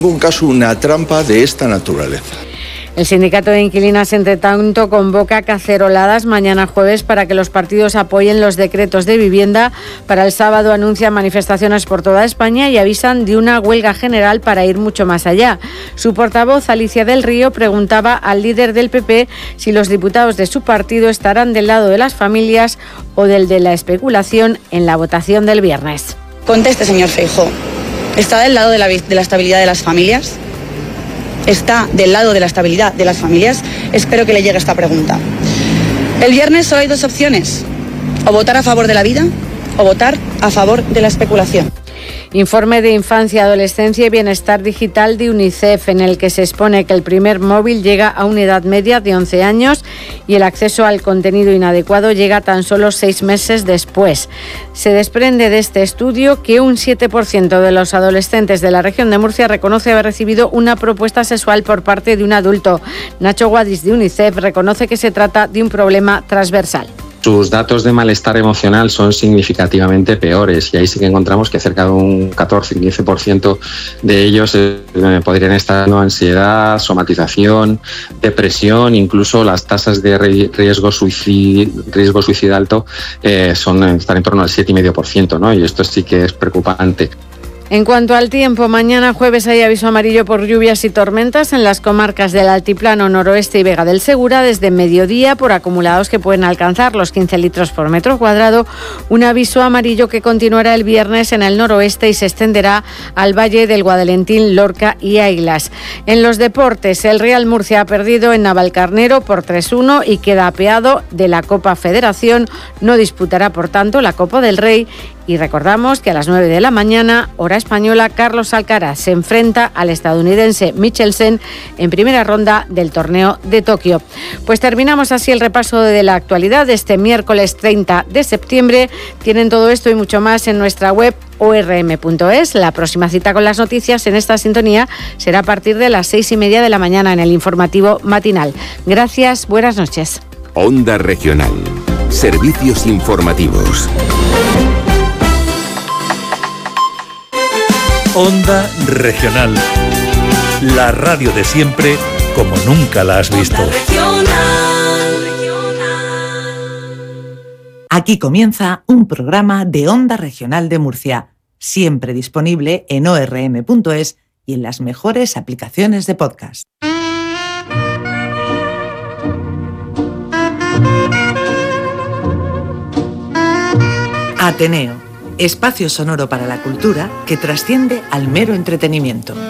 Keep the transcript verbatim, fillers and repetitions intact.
Un caso, una trampa de esta naturaleza. El sindicato de inquilinas, entre tanto, convoca caceroladas mañana jueves para que los partidos apoyen los decretos de vivienda. Para el sábado anuncian manifestaciones por toda España y avisan de una huelga general para ir mucho más allá. Su portavoz, Alicia del Río, preguntaba al líder del P P si los diputados de su partido estarán del lado de las familias o del de la especulación en la votación del viernes. Conteste, señor Feijóo. ¿Está del lado de la, de la estabilidad de las familias? ¿Está del lado de la estabilidad de las familias? Espero que le llegue esta pregunta. El viernes solo hay dos opciones: o votar a favor de la vida o votar a favor de la especulación. Informe de Infancia, Adolescencia y Bienestar Digital de UNICEF, en el que se expone que el primer móvil llega a una edad media de once años y el acceso al contenido inadecuado llega tan solo seis meses después. Se desprende de este estudio que un siete por ciento de los adolescentes de la región de Murcia reconoce haber recibido una propuesta sexual por parte de un adulto. Nacho Guadis, de UNICEF, reconoce que se trata de un problema transversal. Sus datos de malestar emocional son significativamente peores y ahí sí que encontramos que cerca de un catorce a quince por ciento de ellos eh, podrían estar en ansiedad, somatización, depresión, incluso las tasas de riesgo suicid, riesgo suicida alto eh, son, están en torno al siete coma cinco por ciento, ¿no? Y esto sí que es preocupante. En cuanto al tiempo, mañana jueves hay aviso amarillo por lluvias y tormentas en las comarcas del Altiplano, Noroeste y Vega del Segura desde mediodía por acumulados que pueden alcanzar los quince litros por metro cuadrado. Un aviso amarillo que continuará el viernes en el noroeste y se extenderá al Valle del Guadalentín, Lorca y Águilas. En los deportes, el Real Murcia ha perdido en Navalcarnero por tres uno y queda apeado de la Copa Federación. No disputará, por tanto, la Copa del Rey. Y recordamos que a las nueve de la mañana, hora española, Carlos Alcaraz se enfrenta al estadounidense Michelsen en primera ronda del torneo de Tokio. Pues terminamos así el repaso de la actualidad de este miércoles treinta de septiembre. Tienen todo esto y mucho más en nuestra web o erre eme punto es. La próxima cita con las noticias en esta sintonía será a partir de las seis y media de la mañana en el informativo matinal. Gracias, buenas noches. Onda Regional. Servicios informativos. Onda Regional, la radio de siempre como nunca la has visto. Aquí comienza un programa de Onda Regional de Murcia, siempre disponible en o erre eme punto es y en las mejores aplicaciones de podcast. Ateneo. Espacio sonoro para la cultura que trasciende al mero entretenimiento.